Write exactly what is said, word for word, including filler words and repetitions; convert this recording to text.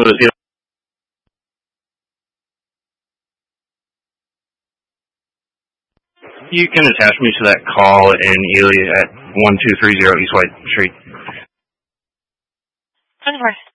You can attach me to that call in Ely at one two three zero East White Street. Of course.